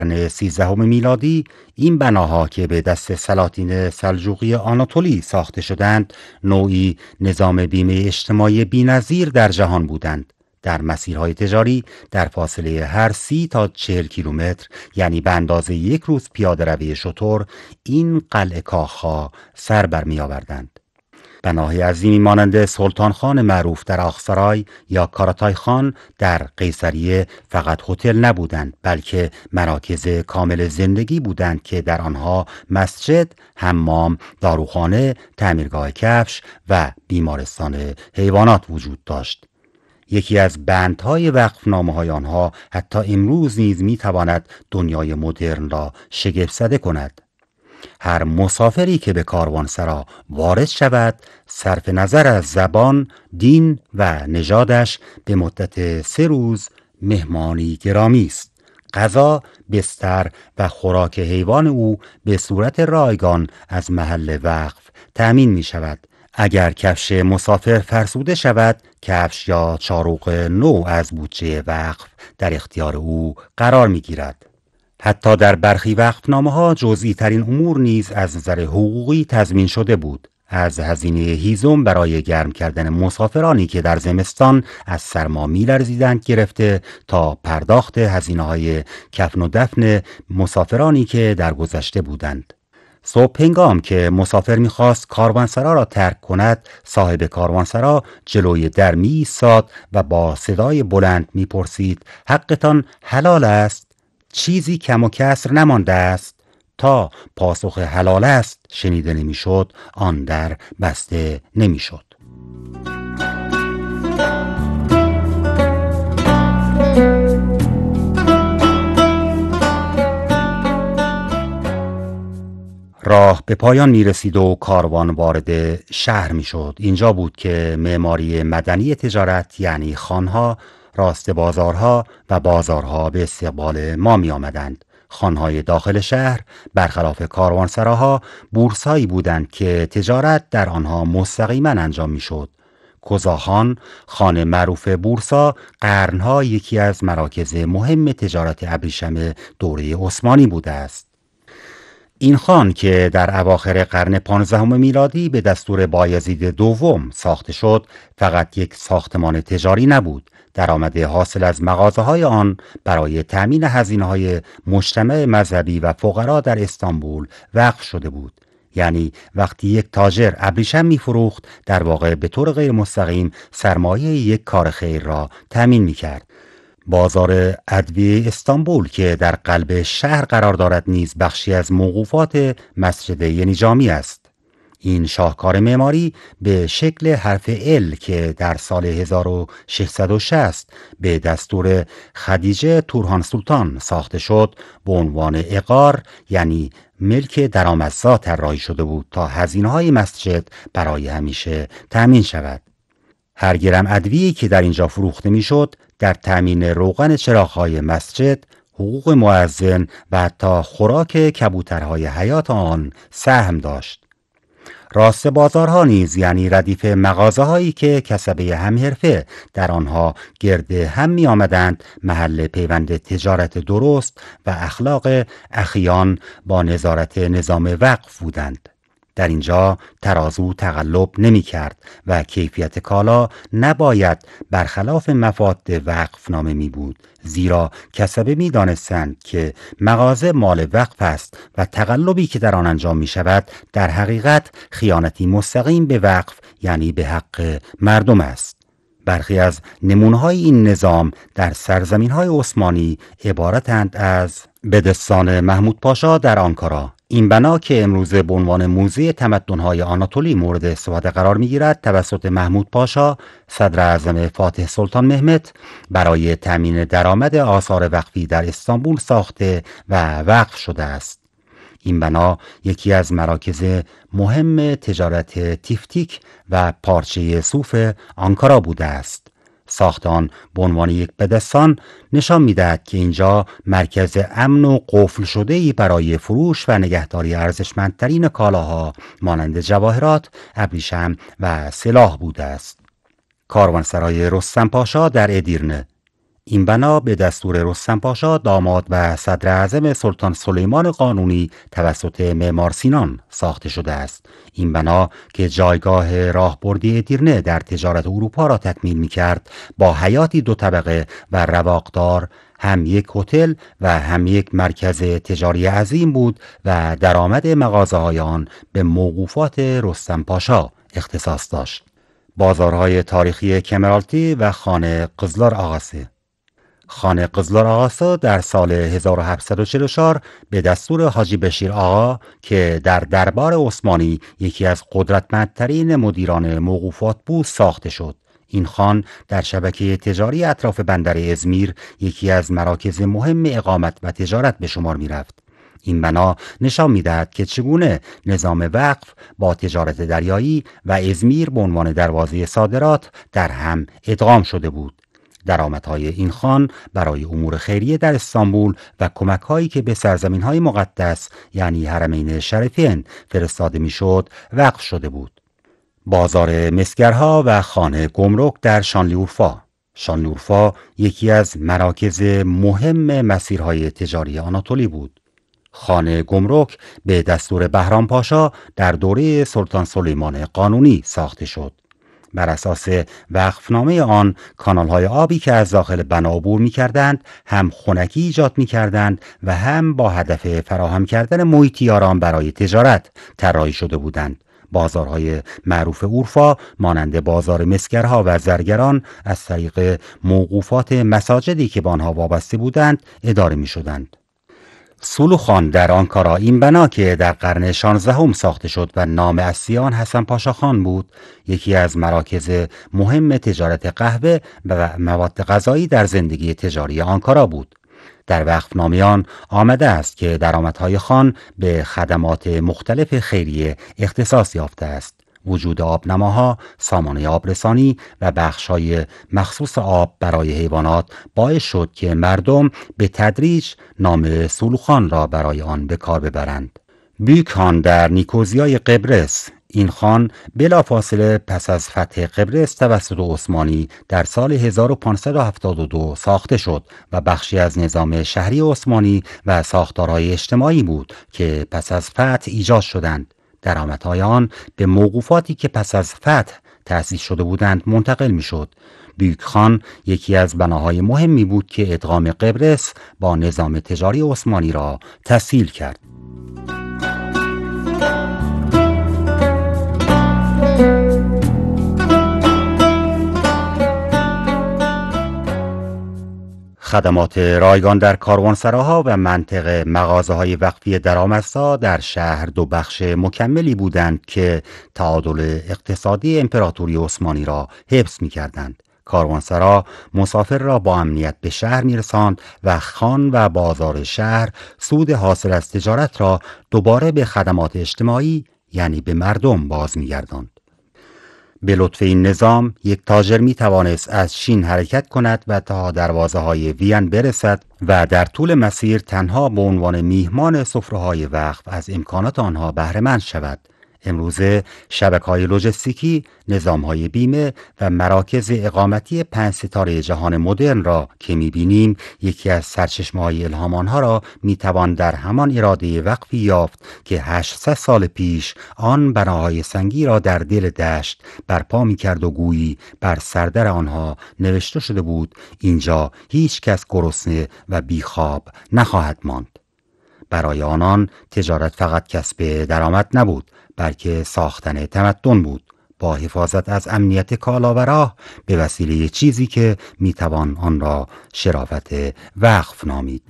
قرن 13 میلادی این بناها که به دست سلاطین سلجوقی آناتولی ساخته شدند نوعی نظام بیمه اجتماعی بی‌نظیر در جهان بودند. در مسیرهای تجاری در فاصله هر 30 تا 40 کیلومتر، یعنی به اندازه یک روز پیاده روی شتر، این قلعه کاخها سر برمی آوردند. بناهای عظیمی مانند سلطان خان معروف در آخسارای یا کاراتای خان در قیصریه فقط هتل نبودند، بلکه مراکز کامل زندگی بودند که در آنها مسجد، حمام، داروخانه، تعمیرگاه کفش و بیمارستان حیوانات وجود داشت. یکی از بندهای وقفنامه‌های آنها حتی امروز نیز می‌تواند دنیای مدرن را شگفت زده کند. هر مسافری که به کاروانسرا وارد شود، صرف نظر از زبان، دین و نژادش به مدت 3 روز مهمانی گرامی است. غذا، بستر و خوراک حیوان او به صورت رایگان از محل وقف تأمین می شود. اگر کفش مسافر فرسوده شود، کفش یا چاروق نو از بودجه وقف در اختیار او قرار می گیرد. حتی در برخی وقفنامه‌ها جزئی ترین امور نیز از نظر حقوقی تضمین شده بود. از هزینه هیزم برای گرم کردن مسافرانی که در زمستان از سرما می‌لرزیدند گرفته تا پرداخت هزینه‌های کفن و دفن مسافرانی که در گذشته بودند. صبح هنگام که مسافر می‌خواست کاروانسرا را ترک کند، صاحب کاروانسرا جلوی در می‌ایستاد و با صدای بلند می‌پرسید: حقتان حلال است؟ چیزی کم و کسر نمانده است؟ تا پاسخ حلال است شنیده نمی‌شد، آن در بسته نمی‌شد. راه به پایان می رسید و کاروان وارد شهر می شد. اینجا بود که معماری مدنی تجارت، یعنی خانها، راست بازارها و بازارها به استقبال ما می آمدند. خانهای داخل شهر برخلاف کاروانسراها بورسایی بودند که تجارت در آنها مستقیما انجام می شد. کوزاخان، خانه معروف بورسا، قرنها یکی از مراکز مهم تجارت ابریشم دوره عثمانی بوده است. این خان که در اواخر قرن 15 میلادی به دستور بایزید دوم ساخته شد، فقط یک ساختمان تجاری نبود. درآمد حاصل از مغازه‌های آن برای تأمین هزینه‌های مجتمع مذهبی و فقرا در استانبول وقف شده بود. یعنی وقتی یک تاجر ابریشم می‌فروخت، در واقع به طور غیر مستقیم سرمایه یک کار خیر را تأمین می‌کرد. بازار ادویه استانبول که در قلب شهر قرار دارد نیز بخشی از موقوفات مسجد ینیجامی است. این شاهکار معماری به شکل حرف ال که در سال 1660 به دستور خدیجه تورهان سلطان ساخته شد، به عنوان عقار، یعنی ملک درآمدزا طراحی شده بود تا هزینه‌های مسجد برای همیشه تأمین شود. هر گرم ادویه‌ای که در اینجا فروخته میشد در تأمین روغن چراغ‌های مسجد، حقوق مؤذن و حتی خوراک کبوترهای حیات آن سهم داشت. راست بازارها نیز یعنی ردیف مغازه‌هایی که کسبه همحرفه در آنها گرد هم می آمدند، محل پیوند تجارت درست و اخلاق اخیان با نظارت نظام وقف بودند. در اینجا ترازو تقلب نمی کرد و کیفیت کالا نباید برخلاف مفاد وقفنامه می بود، زیرا کسبه می دانستند که مغازه مال وقف است و تقلبی که در آن انجام می شود در حقیقت خیانتی مستقیم به وقف، یعنی به حق مردم است. برخی از نمونه‌های این نظام در سرزمین‌های عثمانی عبارتند از بدستان محمود پاشا در آنکارا. این بنا که امروز به عنوان موزه تمدن‌های آناتولی مورد استفاده قرار می‌گیرد، توسط محمود پاشا صدر اعظم فاتح سلطان مهمت برای تأمین درآمد آثار وقفی در استانبول ساخته و وقف شده است. این بنا یکی از مراکز مهم تجارت تیفتیک و پارچه صوف آنکارا بوده است. ساخت آن به عنوان یک بدستان نشان می‌دهد که اینجا مرکز امن و قفل شده‌ای برای فروش و نگهداری ارزشمندترین کالاها مانند جواهرات، ابریشم و سلاح بوده است. کاروانسرای رستم پاشا در ادیرنه. این بنا به دستور رستم پاشا داماد و صدر اعظم سلطان سلیمان قانونی توسط معمار سینان ساخته شده است. این بنا که جایگاه راهبردی دیرنه در تجارت اروپا را تکمیل می کرد، با حیاتی دو طبقه و رواقدار هم یک هتل و هم یک مرکز تجاری عظیم بود و درآمد مغازه‌های آن به موقوفات رستم پاشا اختصاص داشت. بازارهای تاریخی کمرالتی و خانه قزلار آقاسه. خانه قزلار آقاسا در سال 1744 به دستور حاجی بشیر آقا که در دربار عثمانی یکی از قدرتمندترین مدیران موقوفات بود ساخته شد. این خان در شبکه تجاری اطراف بندر ازمیر یکی از مراکز مهم اقامت و تجارت به شمار می رفت. این بنا نشان می‌دهد که چگونه نظام وقف با تجارت دریایی و ازمیر به عنوان دروازه صادرات در هم ادغام شده بود. درآمدهای این خان برای امور خیریه در استانبول و کمک‌هایی که به سرزمین‌های مقدس یعنی حرمین شریفین فرستاده می‌شد وقف شده بود. بازار مسگرها و خانه گمرک در شانلیورفا. شانلیورفا یکی از مراکز مهم مسیرهای تجاری آناتولی بود. خانه گمرک به دستور بهرام پاشا در دوره سلطان سلیمان قانونی ساخته شد. بر اساس وقفنامه آن کانال‌های آبی که از داخل بنا عبور می‌کردند هم خنکی ایجاد می‌کردند و هم با هدف فراهم کردن محیطی آرام برای تجارت طراحی شده بودند. بازارهای معروف اورفا مانند بازار مسگرها و زرگران از طریق موقوفات مساجدی که به آنها وابسته بودند اداره می‌شدند. سولوخان در آنکارا این بنا که در قرن 16 ساخته شد و نام اصلی آن حسن پاشا خان بود، یکی از مراکز مهم تجارت قهوه و مواد غذایی در زندگی تجاری آنکارا بود. در وقفنامه آن آمده است که درآمدهای خان به خدمات مختلف خیریه اختصاص یافته است. وجود آبنماها، سامانه آبرسانی و بخش‌های مخصوص آب برای حیوانات باعث شد که مردم به تدریج نام سولوخان را برای آن به کار ببرند. بیوک خان در نیکوزیای قبرس. این خان بلافاصله پس از فتح قبرس توسط عثمانی در سال 1572 ساخته شد و بخشی از نظام شهری عثمانی و ساختارهای اجتماعی بود که پس از فتح ایجاد شدند. درآمدهای آن به موقوفاتی که پس از فتح تأسیس شده بودند منتقل می‌شد. بیوک خان یکی از بناهای مهمی بود که ادغام قبرس با نظام تجاری عثمانی را تسهیل کرد. خدمات رایگان در کاروانسراها و منطقه مغازه‌های وقفی درآمدزا در شهر دو بخش مکملی بودند که تعادل اقتصادی امپراتوری عثمانی را حفظ می‌کردند. کاروانسرا مسافر را با امنیت به شهر می‌رساند و خان و بازار شهر سود حاصل از تجارت را دوباره به خدمات اجتماعی یعنی به مردم باز می‌گرداند. به لطف این نظام یک تاجر می توانست از چین حرکت کند و تا دروازه‌های وین برسد و در طول مسیر تنها به عنوان میهمان سفره‌های وقف از امکانات آنها بهره مند شود. امروزه شبکه‌های لوجستیکی، نظام‌های بیمه و مراکز اقامتی 5 ستاره جهان مدرن را که می‌بینیم یکی از سرچشمه‌های الهام آنها را می‌توان در همان اراده وقفی یافت که 800 سال پیش آن بناهای سنگی را در دل دشت برپا می‌کرد و گویی بر سردر آنها نوشته شده بود اینجا هیچ کس گرسنه و بیخواب نخواهد ماند. برای آنان تجارت فقط کسب درآمد نبود، بلکه ساختن تمدن بود، با حفاظت از امنیت کالا و راه به وسیله چیزی که میتوان آن را شرافت وقف نامید.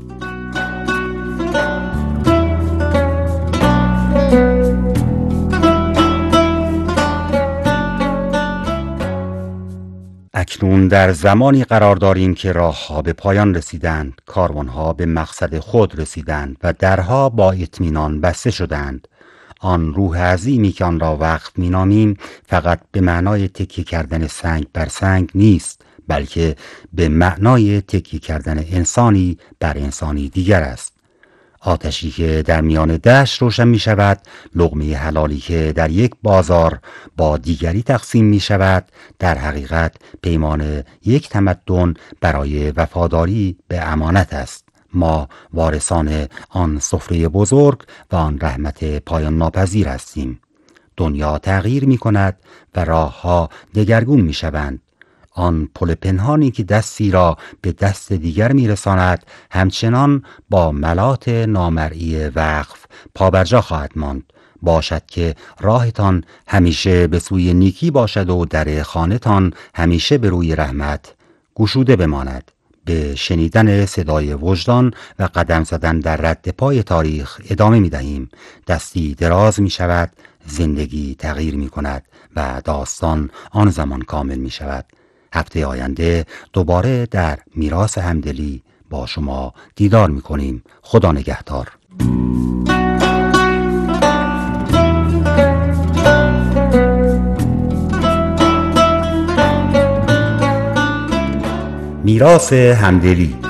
اکنون در زمانی قرار داریم که راهها به پایان رسیدند، کاروانها به مقصد خود رسیدند و درها با اطمینان بسته شدند. آن روح عظیمی که آن را وقف می‌نامیم فقط به معنای تکیه کردن سنگ بر سنگ نیست، بلکه به معنای تکیه کردن انسانی بر انسانی دیگر است. آتشی که در میان دشت روشن می شود، لقمه حلالی که در یک بازار با دیگری تقسیم می شود، در حقیقت پیمان یک تمدن برای وفاداری به امانت است. ما وارثان آن سفره بزرگ و آن رحمت پایان ناپذیر هستیم. دنیا تغییر می کند و راه ها دگرگون می شوند. آن پل پنهانی که دستی را به دست دیگر می رساند همچنان با ملات نامرئی وقف پابرجا خواهد ماند. باشد که راهتان همیشه به سوی نیکی باشد و در خانه‌تان همیشه به روی رحمت گشوده بماند. به شنیدن صدای وجدان و قدم زدن در رد پای تاریخ ادامه می دهیم. دستی دراز می شود، زندگی تغییر می کند و داستان آن زمان کامل می شود. هفته آینده دوباره در میراث همدلی با شما دیدار می کنیم. خدا نگهدار. میراث همدلی